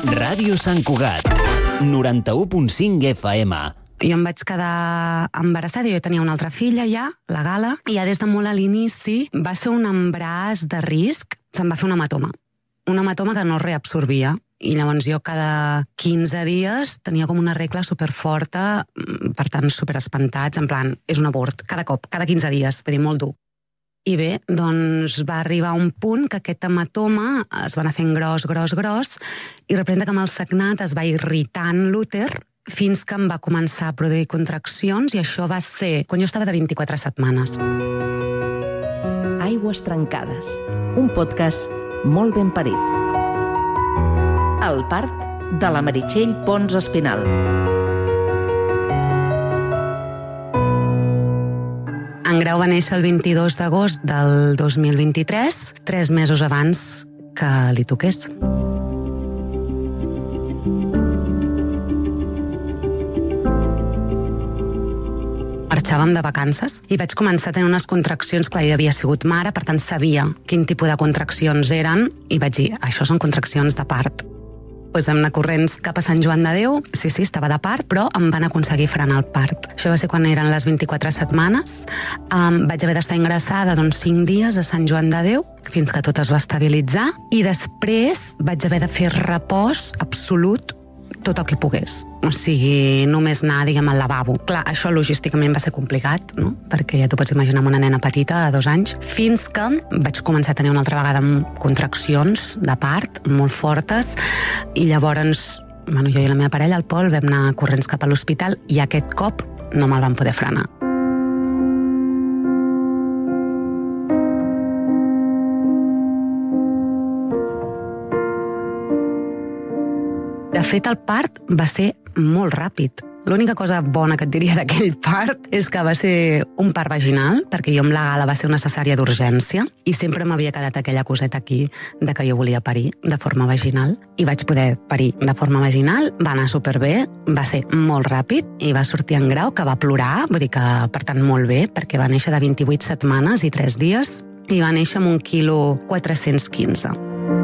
Ràdio Sant Cugat, 91.5 FM. Jo em vaig quedar embarassada, jo tenia una altra filla ja, la Gala, i ja des de molt a l'inici va ser un embaràs de risc, se'm va fer un hematoma que no reabsorbia, i llavors jo cada 15 dies tenia com una regla superforta, per tant superespantats, en plan, és un abort, cada cop, cada 15 dies, vull dir, molt dur. I bé, doncs va arribar un punt que aquest hematoma es va anar fent gros, i representa que amb el sagnat es va irritant l'úter fins que em va començar a produir contraccions, i això va ser quan jo estava de 24 setmanes. Aigües trencades, un podcast molt ben parit. El part de la Meritxell Pons Espinal. En Grau va néixer el 22 d'agost del 2023, 3 mesos abans que li toqués. Marxàvem de vacances i vaig començar a tenir unes contraccions, clar, jo havia sigut mare, per tant sabia quin tipus de contraccions eren, i vaig dir, això són contraccions de part. Doncs vam anar corrents cap a Sant Joan de Déu, sí, estava de part, però em van aconseguir frenar el part. Això va ser quan eren les 24 setmanes, vaig haver d'estar ingressada 5 dies a Sant Joan de Déu, fins que tot es va estabilitzar, i després vaig haver de fer repòs absolut tot el que pogués. O sigui, només anar, diguem, al lavabo. Clar, això logísticament va ser complicat, no? Perquè ja t'ho pots imaginar amb una nena petita de 2 anys, fins que vaig començar a tenir una altra vegada contraccions de part molt fortes, i llavors, jo i la meva parella, el Pol, vam anar corrents cap a l'hospital, i aquest cop no me'l van poder frenar. De fet, el part va ser molt ràpid. L'única cosa bona que et diria d'aquell part és que va ser un part vaginal, perquè jo amb la Gala va ser una cesària d'urgència, i sempre m'havia quedat aquella coseta aquí de que jo volia parir de forma vaginal, i vaig poder parir de forma vaginal, va anar superbé, va ser molt ràpid, i va sortir en Grau, que va plorar, vull dir que, per tant, molt bé, perquè va néixer de 28 setmanes i 3 dies, i va néixer amb 1,415 quilos.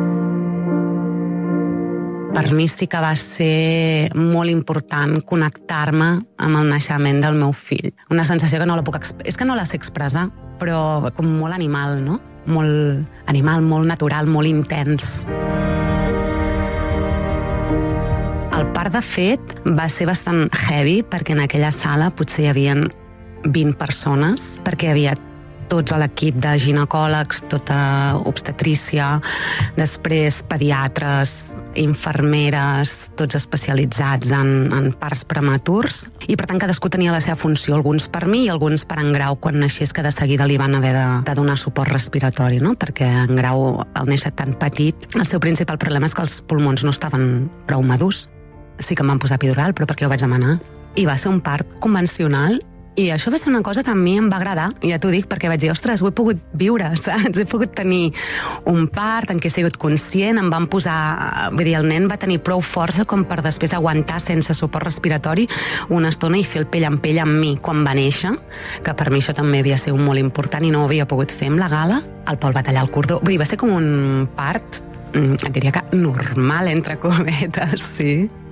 Per mi sí que va ser molt important connectar-me amb el naixement del meu fill. Una sensació que no la puc és que no la sé expressar, però com molt animal, no? Molt animal, molt natural, molt intens. El part, de fet, va ser bastant heavy, perquè en aquella sala potser hi havia 20 persones, perquè hi havia tots a l'equip de ginecòlegs, tota obstetrícia, després pediatres, infermeres, tots especialitzats en parts prematurs, i per tant cadascú tenia la seva funció, alguns per mi i alguns per en Grau, quan naixés, que de seguida li van haver de donar suport respiratori, no? Perquè en Grau, al néixer tan petit, el seu principal problema és que els pulmons no estaven prou madurs. Sí que em van posar epidural, però perquè ho vaig demanar. I va ser un part convencional, i això va ser una cosa que a mi em va agradar, ja t'ho dic, perquè vaig dir, ostres, ho he pogut viure, saps? He pogut tenir un part en què he sigut conscient, em van posar... Vull dir, el nen va tenir prou força com per després aguantar sense suport respiratori una estona i fer el pell amb mi quan va néixer, que per mi això també havia sigut molt important i no ho havia pogut fer amb la Gala. El Pol va tallar el cordó. Vull dir, va ser com un part, et diria que normal, entre cometes, sí.